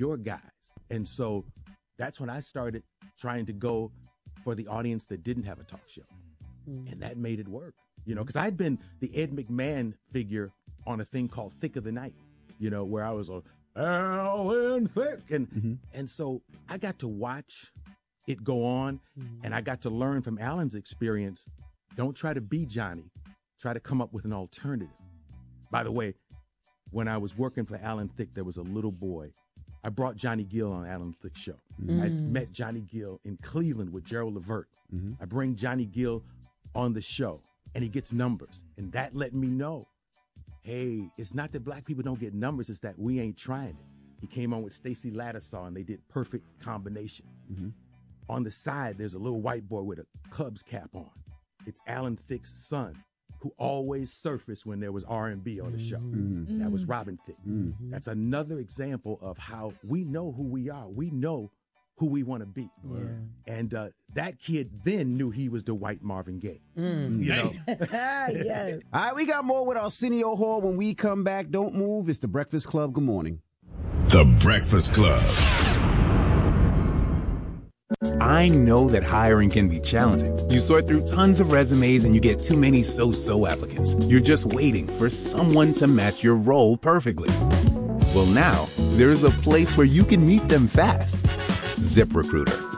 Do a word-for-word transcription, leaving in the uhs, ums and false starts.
your guys. And so that's when I started trying to go for the audience that didn't have a talk show. Mm. And that made it work, you know, because I'd been the Ed McMahon figure on a thing called Thick of the Night, you know, where I was a Alan Thicke. And, mm-hmm. and so I got to watch it go on, mm-hmm. and I got to learn from Alan's experience. Don't try to be Johnny. Try to come up with an alternative. By the way, when I was working for Alan Thicke, there was a little boy. I brought Johnny Gill on Alan Thicke's show. Mm-hmm. I met Johnny Gill in Cleveland with Gerald Levert. Mm-hmm. I bring Johnny Gill on the show, and he gets numbers. And that let me know, hey, it's not that black people don't get numbers, it's that we ain't trying it. He came on with Stacey Lattisaw, and they did Perfect Combination. Mm-hmm. On the side, there's a little white boy with a Cubs cap on. It's Alan Thicke's son, who always surfaced when there was R and B on the show. Mm-hmm. That was Robin Thicke. Mm-hmm. That's another example of how we know who we are. We know who we want to be. Yeah. And uh, that kid then knew he was the white Marvin Gaye. Mm. You know? Yes. All right, we got more with Arsenio Hall when we come back. Don't move. It's The Breakfast Club. Good morning. The Breakfast Club. I know that hiring can be challenging. You sort through tons of resumes and you get too many so-so applicants. You're just waiting for someone to match your role perfectly. Well, now, there's a place where you can meet them fast. ZipRecruiter.